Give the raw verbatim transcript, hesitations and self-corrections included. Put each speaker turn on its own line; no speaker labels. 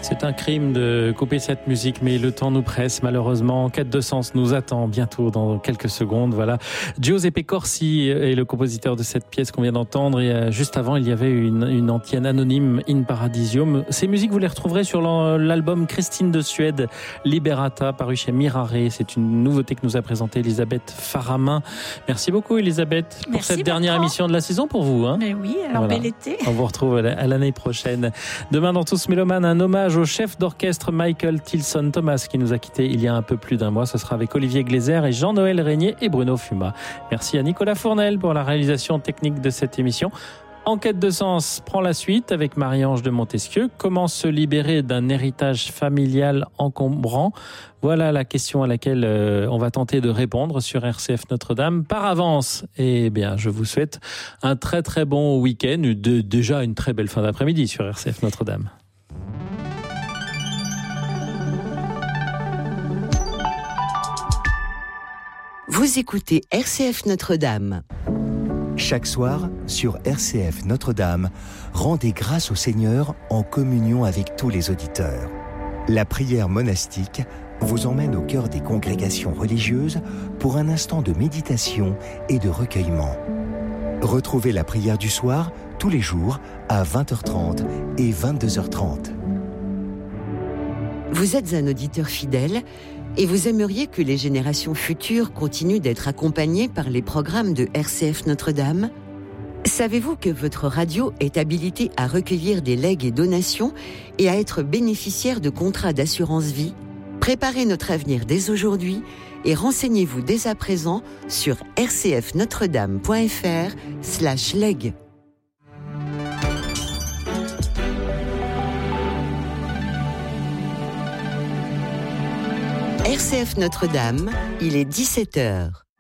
C'est un crime de couper cette musique, mais le temps nous presse malheureusement. Quête de sens nous attend bientôt dans quelques secondes. Voilà, Giuseppe Corsi est le compositeur de cette pièce qu'on vient d'entendre. Et juste avant, il y avait une, une antienne anonyme, In Paradisium. Ces musiques, vous les retrouverez sur l'album Christine de Suède, Liberata, paru chez Mirare. C'est une nouveauté que nous a présentée Elisabeth Faramin. Merci beaucoup Elisabeth pour
Merci
cette dernière
Bertrand.
Émission de la saison pour vous. Hein.
Mais oui, alors
Voilà.
bel été.
On vous retrouve à l'année prochaine. Demain dans Tous Mélomanes, un hommage au chef d'orchestre Michael Tilson Thomas qui nous a quittés il y a un peu plus d'un mois. Ce sera avec Olivier Glézer et Jean-Noël Régnier et Bruno Fuma. Merci à Nicolas Fournel pour la réalisation technique de cette émission. Enquête de sens prend la suite avec Marie-Ange de Montesquieu. Comment se libérer d'un héritage familial encombrant ? Voilà la question à laquelle euh, on va tenter de répondre sur R C F Notre-Dame. Par avance, eh bien, je vous souhaite un très très bon week-end, de, déjà une très belle fin d'après-midi sur R C F Notre-Dame.
Vous écoutez R C F Notre-Dame.
Chaque soir, sur R C F Notre-Dame, rendez grâce au Seigneur en communion avec tous les auditeurs. La prière monastique vous emmène au cœur des congrégations religieuses pour un instant de méditation et de recueillement. Retrouvez la prière du soir tous les jours à vingt heures trente et vingt-deux heures trente.
Vous êtes un auditeur fidèle et vous aimeriez que les générations futures continuent d'être accompagnées par les programmes de R C F Notre-Dame ? Savez-vous que votre radio est habilitée à recueillir des legs et donations et à être bénéficiaire de contrats d'assurance vie ? Préparez notre avenir dès aujourd'hui et renseignez-vous dès à présent sur rcfnotredame.fr slash leg. R C F Notre-Dame, il est dix-sept heures.